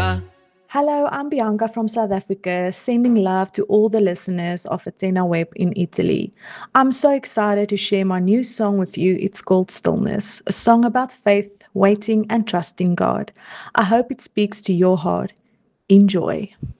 Hello, I'm Bianca from South Africa, sending love to all the listeners of Athena Web in Italy. I'm so excited to share my new song with you. It's called Stillness, a song about faith, waiting, and trusting God. I hope it speaks to your heart. Enjoy.